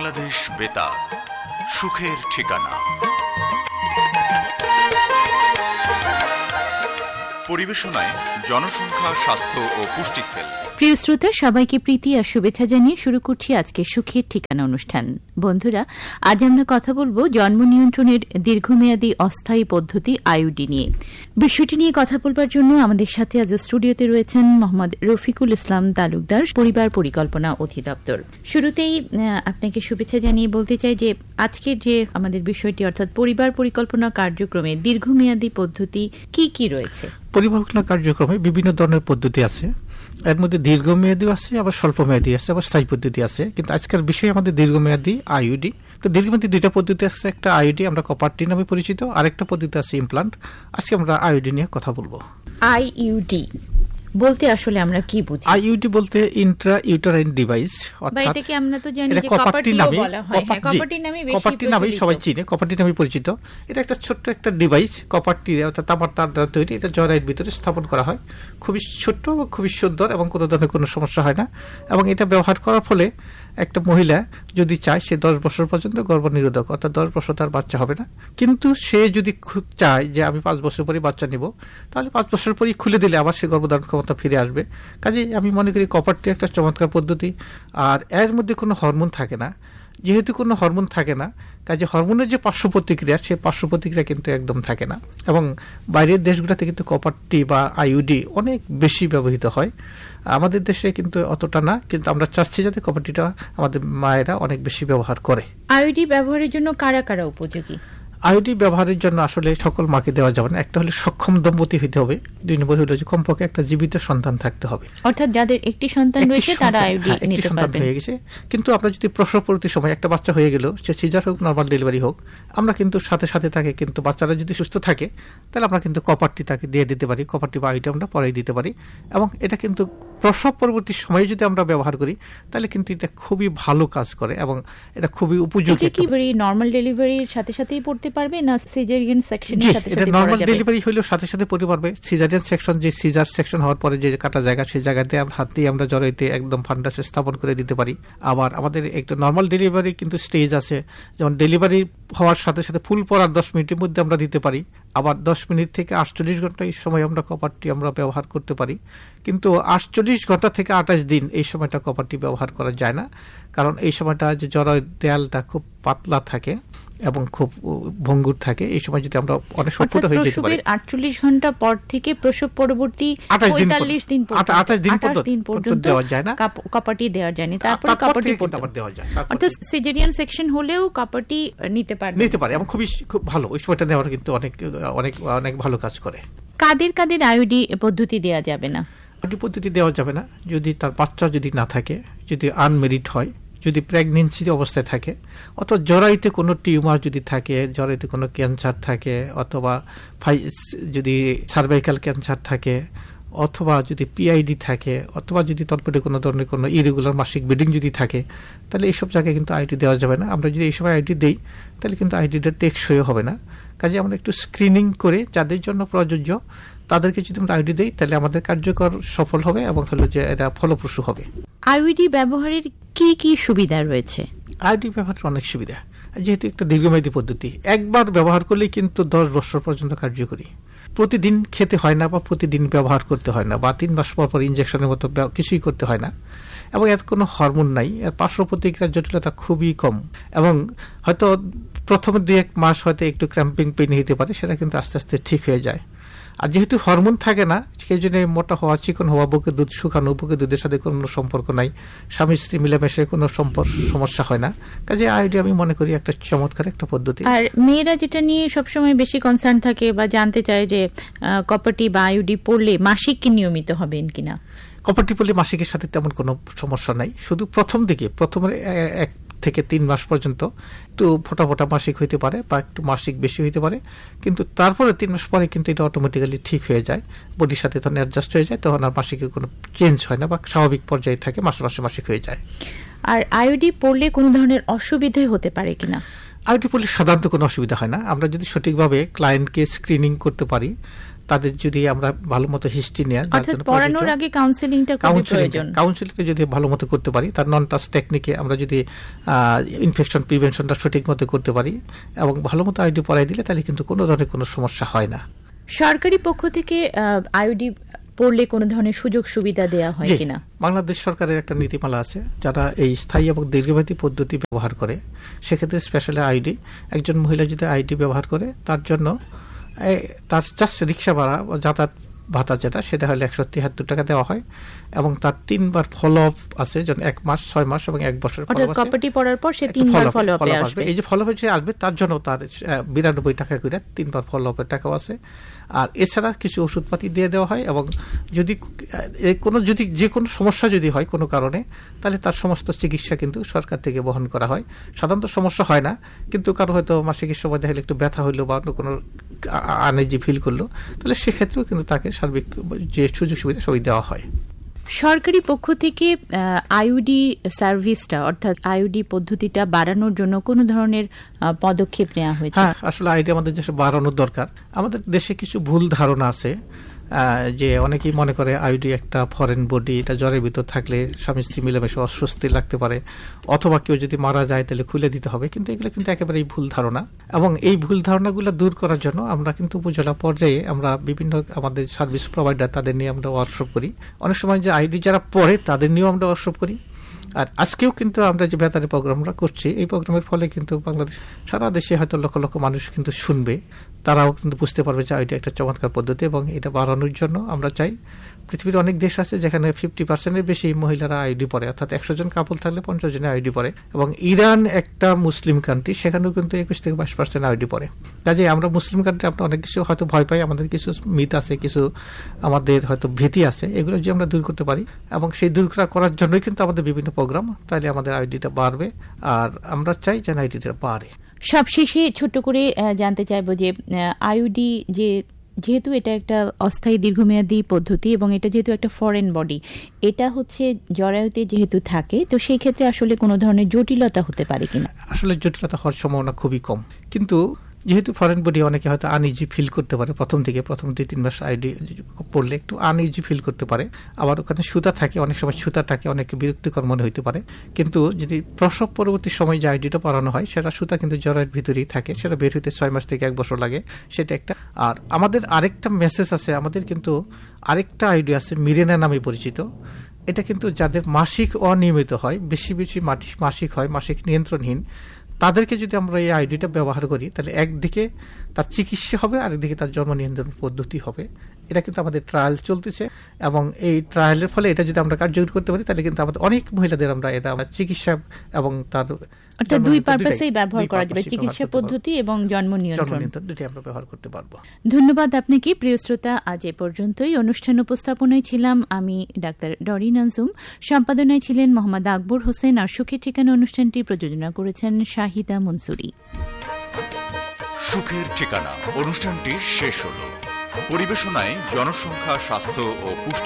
বাংলাদেশ বেতার, সুখের ঠিকানা। পরিবেশনায় জনসংখ্যা, স্বাস্থ্য ও পুষ্টি সেল। প্রিয় শ্রোতা, সবাইকে প্রীতি আর শুভেচ্ছা জানিয়ে শুরু করছি আজকে সুখের ঠিকানা অনুষ্ঠান। বন্ধুরা, আজ আমরা কথা বলবো জন্ম নিয়ন্ত্রণের দীর্ঘমেয়াদী অস্থায়ী পদ্ধতি আইইউডি নিয়ে। বিষয়টি নিয়ে কথা বলবার জন্য আমাদের সাথে আজ স্টুডিওতে রয়েছেন মোহাম্মদ রফিকুল ইসলাম তালুকদার, পরিবার পরিকল্পনা অধিদপ্তর। শুরুতেই আপনাকে শুভেচ্ছা জানিয়ে বলতে চাই যে আজকের যে আমাদের বিষয়টি অর্থাৎ পরিবার পরিকল্পনা কার্যক্রমে দীর্ঘমেয়াদী পদ্ধতি কি কি রয়েছে। পরিকল্পনা কার্যক্রমে বিভিন্ন ধরনের পদ্ধতি আছে, এর মধ্যে দীর্ঘমেয়াদীও আছে, আবার স্বল্পমেয়াদী আছে, আবার স্থায়ী পদ্ধতি আছে। কিন্তু আজকের বিষয় আমাদের দীর্ঘমেয়াদী আইইউডি। তো দীর্ঘমেয়াদী দুইটা পদ্ধতি আছে, একটা আইইউডি আমরা কপারটি নামে পরিচিত, আরেকটা পদ্ধতি আছে ইমপ্লান্ট। আজকে আমরা আইইউডি নিয়ে কথা বলবো। আইইউডি বলতে আসলে আমরা কি বুঝি? আইইউডি বলতে ইন্ট্রা ইউটেরাইন ডিভাইস, অর্থাৎ এটাকে আমরা তো জানি যে কপারটি বলা হয়। হ্যাঁ, কপারটি নামে সবাই চিনে, কপারটি নামে পরিচিত। এটা একটা ছোট্ট একটা ডিভাইস, কপারটি অর্থাৎ তামার তার দ্বারা তৈরি। এটা জরায়ুর ভিতরে স্থাপন করা হয়, খুবই ছোট্ট এবং খুবই সুন্দর এবং কোনো ধরনের কোনো সমস্যা হয় না। এবং এটা ব্যবহার করার ফলে একটা মহিলা যদি চায় সে 10 বছর পর্যন্ত গর্ভনিরোধক, অর্থাৎ 10 বছর তার বাচ্চা হবে না। কিন্তু সে যদি চায় যে আমি 5 বছর পরে বাচ্চা নিব, তাহলে 5 বছর পরেই খুলে দিলে আবার সে গর্ভধারণ ক্ষমতা ফিরে আসবে। কাজেই আমি মনে করি কপারটি একটা চমৎকার পদ্ধতি। আর এর মধ্যে কোনো হরমোন থাকে না। যেহেতু কোনো হরমোন থাকে না, কাজে হরমোনের যে পার্শ্ব প্রতিক্রিয়া, সেই পার্শ্ব প্রতিক্রিয়া কিন্তু একদম থাকে না। এবং বাইরের দেশগুলোতে কিন্তু কপারটি বা আইইউডি অনেক বেশি ব্যবহৃত হয়, আমাদের দেশে কিন্তু অতটা না। কিন্তু আমরা চাচ্ছি যাতে কপারটিটা আমাদের মায়েরা অনেক বেশি ব্যবহার করে। আইইউডি ব্যবহারের জন্য কারা কারা উপযোগী? আইইউডি ব্যবহারের জন্য আসলে সকল মাকে দেওয়া যাবে না। একটা হলে সক্ষম দম্পতি হতে হবে, 2 নম্বর হলো যে কমপক্ষে একটা জীবিত সন্তান থাকতে হবে। অর্থাৎ যাদের একটি সন্তান রয়েছে তারা আইইউডি নিতে পারবেন। হয়ে গেছে, কিন্তু আমরা যদি প্রসব পরবর্তী সময় একটা বাচ্চা হয়ে গেল, সে সিজার হোক নরমাল ডেলিভারি হোক, আমরা কিন্তু সাথে সাথে তাকে কিন্তু বাচ্চারা যদি সুস্থ থাকে তাহলে আমরা কিন্তু কপারটি তাকে দিয়ে দিতে পারি। কপারটি বা আইইউডি আমরা পরেই দিতে পারি। এবং এটা কিন্তু প্রসব পরবর্তী সময়ে যদি আমরা ব্যবহার করি তাহলে কিন্তু এটা খুবই ভালো কাজ করে এবং এটা খুবই উপযোগী। কি নরমাল ডেলিভারির সাথে সাথেই পড়তে পারবে না সিজারিয়ান সেকশনের সাথে সাথে? এটা নরমাল ডেলিভারি হইলেও সাথে সাথে পড়তে পারবে। সিজারিয়ান সেকশন, যে সিজার সেকশন হওয়ার পরে যে কাটা জায়গা, সেই জায়গাতে হাত দিয়ে আমরা জরায়ুতে একদম ফান্ডাসে স্থাপন করে দিতে পারি। আবার আমাদের একটা নরমাল ডেলিভারি কিন্তু স্টেজ আছে, যেমন ডেলিভারি হওয়ার সাথে সাথে ফুল পড়ার 10 মিনিটের মধ্যে আমরা দিতে পারি। আবার 10 মিনিট থেকে 48 ঘন্টা এই সময় আমরা কপারটি আমরা ব্যবহার করতে পারি। কিন্তু 48 ঘন্টা থেকে 28 দিন এই সময়টা কপারটি ব্যবহার করা যায় না, কারণ এই সময়টা যে জরায়ুর দেয়ালটা খুব পাতলা থাকে এবং খুব ভঙ্গুর থাকে। এই সময় যদি আমরা অনেক সময় ফুটো হয়ে যেতে পারি। 48 ঘন্টা পর থেকে প্রসব পরবর্তী 45 দিন 28 দিন পর্যন্ত দেওয়া যায় না, কপারটি দেওয়া যায় না। তারপর কপারটি দেওয়া যায়। অর্থাৎ সিজারিয়ান সেকশন হলেও কপারটি নিতে পারে এবং খুব ভালো ওই সময়টা নেওয়ার কিন্তু অনেক অনেক অনেক ভালো কাজ করে। কাদের কাদের আইইউডি পদ্ধতি দেওয়া যাবে না? আইইউডি পদ্ধতি দেওয়া যাবে না যদি তার বাচ্চা যদি না থাকে, যদি আনমেরিড হয়, যদি প্রেগনেন্সি অবস্থায় থাকে, অথবা জরায়ুতে কোনো টিউমার যদি থাকে, জরায়ুতে কোনো ক্যান্সার থাকে, অথবা যদি সার্ভাইকাল ক্যান্সার থাকে, অথবা যদি পিআইডি থাকে, অথবা যদি তৎপরে কোনো ধরনের কোনো ইরেগুলার মাসিক ব্লিডিং যদি থাকে, তাহলে এইসব জায়গায় কিন্তু আইইউডি দেওয়া যাবে না। আমরা যদি এই সময় আইইউডি দেই তাহলে কিন্তু আইইউডিটা টেকসই হবে না। কাজে আমরা একটু স্ক্রিনিং করে যাদের জন্য প্রযোজ্য তাদেরকে যদি আমরা আইইউডি দেই তাহলে আমাদের কার্যকর সফল হবে এবং হলো যে এটা ফলপ্রসূ হবে। আইইউডি ব্যবহারের কি কি সুবিধা রয়েছে? আইইউডি ব্যবহারের অনেক সুবিধা, যেহেতু একটা দীর্ঘমেয়াদী পদ্ধতি, একবার ব্যবহার করলেই কিন্তু 10 বছর পর্যন্ত কার্যকরী। প্রতিদিন খেতে হয় না বা প্রতিদিন ব্যবহার করতে হয় না, বা 3 মাস পর পর ইনজেকশনের মতো কিছুই করতে হয় না। এবং এর কোনো হরমোন নাই, এর পার্শ্ব প্রতিক্রিয়ার জটিলতা খুবই কম। এবং হয়তো প্রথম 2-1 মাস হয়তো একটু ক্র্যাম্পিং পেইন হতে পারে, সেটা কিন্তু আস্তে আস্তে ঠিক হয়ে যায়। আর যেহেতু হরমোন থাকে না, সেই জন্য মোটা হওয়া, চিকন হওয়া, বুকে দুধ শুকানো, বুকে দুধের সাথে কোনো সম্পর্ক নাই, স্বামী স্ত্রী মিলেমিশে কোনো সমস্যা হয় না। কাজে আইইউডি আমি মনে করি একটা চমৎকার একটা পদ্ধতি। আর মেয়েরা যেটা নিয়ে সবসময় বেশি কনসার্ন থাকে বা জানতে চায় যে কপারটি বা আইইউডি পড়লে মাসিক কি নিয়মিত হবেন কিনা? কপারটি পড়লে মাসিকের সাথে তেমন কোনো সমস্যা নাই, শুধু প্রথমে 1 থেকে 3 মাস পর্যন্ত একটু ফোটা ফোটা মাসিক হইতে পারে বা একটু মাসিক বেশি হইতে পারে, কিন্তু তারপরে 3 মাস পরে কিন্তু এটা অটোমেটিক্যালি ঠিক হয়ে যায়, বডির সাথে তখন অ্যাডজাস্ট হয়ে যায়, তখন আর মাসিকের কোনো চেঞ্জ হয় না বা স্বাভাবিক পর্যায়ে থাকে, মাসে মাসে মাসিক হয়ে যায়। আর আইইউডি পড়লে কোনো ধরনের অসুবিধা হতে পারে কিনা? আইডি পড়লে সাধারণত কোনো অসুবিধা হয় না। আমরা যদি সঠিকভাবে ক্লায়েন্টকে স্ক্রিনিং করতে পারি, তাদের যদি আমরা ভালো মতো হিস্ট্রি নেওয়া, পড়ানোর আগে কাউন্সিলিংটা যদি ভালো মতো করতে পারি, তার নন টাচ টেকনিকে আমরা যদি ইনফেকশন প্রিভেনশনটা সঠিক মতো করতে পারি এবং ভালো মতো আইডি পড়াই দিলে, তাহলে কিন্তু কোনো ধরনের কোনো সমস্যা হয় না। সরকারি পক্ষ থেকে আইডি পড়লে কোনো ধরনের সুযোগ সুবিধা দেওয়া হয় কিনা? বাংলাদেশ সরকারের একটা নীতিমালা আছে, যারা এই স্থায়ী এবং দীর্ঘমেয়াদী পদ্ধতি ব্যবহার করে, সেক্ষেত্রে স্পেশালি আইডি, একজন মহিলা যদি আইডি ব্যবহার করে, তার জন্য তার জাস্ট রিক্সা ভাড়া, যাতায়াত ভাতা যেটা, সেটা হলে 173 টাকা দেওয়া হয় এবং তার 3 বার ফলো আপ আছে, যেন 1 মাস, 6 মাস এবং 1 বছর কপাটি পড়ার পর সে 3 বার ফলো আপ আসবে। এই যে ফলো আপ যে আসবে, তার জন্য তার 92 টাকা করে 3 বার ফলো আপের টাকাও আছে। আর এছাড়া কিছু ওষুধপাতি দিয়ে দেওয়া হয় এবং যদি যে কোনো সমস্যা যদি হয় কোনো কারণে, তাহলে তার সমস্ত চিকিৎসা কিন্তু সরকার থেকে বহন করা হয়। সাধারণত সমস্যা হয় না, কিন্তু কারো হয়তো মাসিকের সময় দেখা একটু ব্যথা হইলো বা কোনো আনইজি ফিল করলো, তাহলে সেক্ষেত্রেও কিন্তু তাকে সার্বিক যে সুযোগ সুবিধা সবই দেওয়া হয়। সরকারি পক্ষ থেকে আইইডি সার্ভিসটা, অর্থাৎ আইইডি পদ্ধতিটা বাড়ানোর জন্য কোন ধরনের পদক্ষেপ নেওয়া হয়েছে? হ্যাঁ, আসলে আইডি আমাদের দেশে বাড়ানোর দরকার। আমাদের দেশে কিছু ভুল ধারণা আছে, যে অনেকেই মনে করে আইডি একটা ফরেন বডি, এটা জ্বরের ভিতর থাকলে স্বামী স্ত্রী মিলেমিশে অস্বস্তি লাগতে পারে, অথবা কেউ যদি মারা যায় তাহলে খুলে দিতে হবে, কিন্তু এগুলো কিন্তু একেবারেই ভুল ধারণা। এবং এই ভুল ধারণাগুলো দূর করার জন্য আমরা কিন্তু উপজেলা পর্যায়ে আমরা বিভিন্ন আমাদের সার্ভিস প্রোভাইডার, তাদের নিয়ে আমরা ওয়ার্কশপ করি। অনেক সময় যে আইডি যারা পড়ে তাদের নিয়েও আমরা ওয়ার্কশপ করি। আর আজকেও কিন্তু আমরা যে বেতারে প্রোগ্রামটা করছি, এই প্রোগ্রামের ফলে কিন্তু বাংলাদেশ, সারা দেশে হয়তো লক্ষ লক্ষ মানুষ কিন্তু শুনবে, তারাও কিন্তু বুঝতে পারবে যে এটা একটা চমৎকার পদ্ধতি। এবং এটা বাড়ানোর জন্য আমরা চাই, পৃথিবীর অনেক দেশ আছে যেখানে 50% বেশি মহিলারা আইডি পড়ে, অর্থাৎ 100 জন কাপল থাকলে 50 জনে আইডি পড়ে। এবং ইরান একটা মুসলিম কান্ট্রি, সেখানেও কিন্তু 21 থেকে 22% আইডি পড়ে। কাজে আমরা মুসলিম কান্ট্রি আমরা অনেক কিছু হয়তো ভয় পাই, আমাদের কিছু মিথ আছে, কিছু আমাদের হয়তো ভীতি আছে, এগুলো যে আমরা দূর করতে পারি এবং সেই দূর করার জন্যই কিন্তু আমাদের বিভিন্ন প্রোগ্রাম, তাহলে আমাদের আইডিটা বাড়বে। আর আমরা চাই যেন আইডিটা বাড়ে। সবশেষে ছোট্ট করে জানতে চাইবো যে আইইডি যেহেতু এটা একটা অস্থায়ী দীর্ঘমেয়াদী পদ্ধতি এবং এটা যেহেতু একটা ফরেন বডি, এটা হচ্ছে জরায়ুতে যেহেতু থাকে, তো সেই ক্ষেত্রে আসলে কোনো ধরনের জটিলতা হতে পারে কিনা? আসলে জটিলতা হওয়ার সম্ভাবনা খুবই কম, কিন্তু যেহেতু ফরেন বডি, অনেকে হয়তো আনইজি ফিল করতে পারে প্রথম 2-3 মাস আইডি পড়লে একটু আনইজি ফিল করতে পারে। আবার ওখানে সুতা থাকে, অনেক সময় সুতা থাকে, অনেক বিরক্তিকর মনে হইতে পারে। কিন্তু যদি প্রসব পরবর্তী সময় যে আইডিটা পড়ানো হয়, সেটা সুতা কিন্তু জ্বরের ভিতরেই থাকে, সেটা বের হইতে 6 মাস থেকে 1 বছর লাগে, সেটা একটা। আর আমাদের আরেকটা মেসেজ আছে, আমাদের কিন্তু আরেকটা আইডি আছে, মিরেনা নামে পরিচিত। এটা কিন্তু যাদের মাসিক অনিয়মিত হয়, বেশি বেশি মাসিক হয়, মাসিক নিয়ন্ত্রণহীন, তাদেরকে যদি আমরা এই আইডিটা ব্যবহার করি, তাহলে একদিকে তার চিকিৎসা হবে, আরেকদিকে তার জন্ম নিয়ন্ত্রণ পদ্ধতি হবে। এটা কিন্তু আমাদের ট্রায়াল চলতেছে এবং এই ট্রায়ালের ফলে এটা যদি আমরা কার্যকর করতে পারি, তাহলে কিন্তু আমাদের অনেক মহিলাদের আমরা চিকিৎসা এবং তার অর্থাৎ দুই পারপাসেই ব্যবহার করা যাবে, চিকিৎসা পদ্ধতি এবং জন্ম নিয়ন্ত্রণ দুটি আমরা ব্যবহার করতে পারবো। ধন্যবাদ আপনাকে। প্রিয় শ্রোতা, আজ এ পর্যন্তই। অনুষ্ঠান উপস্থাপনায় ছিলাম আমি ডাক্তার ডরিন আনজুম, সম্পাদনায় ছিলেন মোহাম্মদ আকবর হোসেন, আর সুখের ঠিকানা অনুষ্ঠানটি প্রযোজনা করেছেন শাহিদা মনসুরি। সুখের ঠিকানা অনুষ্ঠানটি শেষ হল। পরিবেশনায় জনসংখ্যা, স্বাস্থ্য ও পুষ্টি